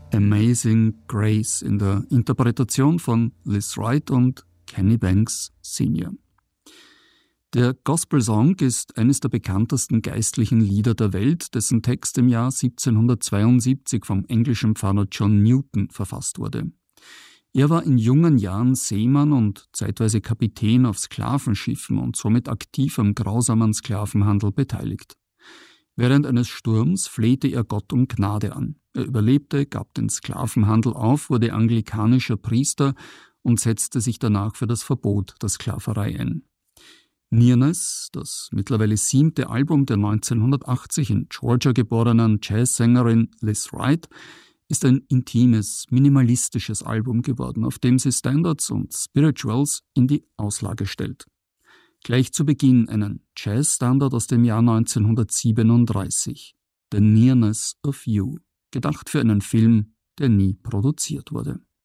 Amazing Grace in der Interpretation von Liz Wright und Kenny Banks Sr. Der Gospel-Song ist eines der bekanntesten geistlichen Lieder der Welt, dessen Text im Jahr 1772 vom englischen Pfarrer John Newton verfasst wurde. Er war in jungen Jahren Seemann und zeitweise Kapitän auf Sklavenschiffen und somit aktiv am grausamen Sklavenhandel beteiligt. Während eines Sturms flehte er Gott um Gnade an. Er überlebte, gab den Sklavenhandel auf, wurde anglikanischer Priester und setzte sich danach für das Verbot der Sklaverei ein. Nearness, das mittlerweile 7. Album der 1980 in Georgia geborenen Jazzsängerin Liz Wright, ist ein intimes, minimalistisches Album geworden, auf dem sie Standards und Spirituals in die Auslage stellt. Gleich zu Beginn einen Jazz-Standard aus dem Jahr 1937, The Nearness of You, gedacht für einen Film, der nie produziert wurde.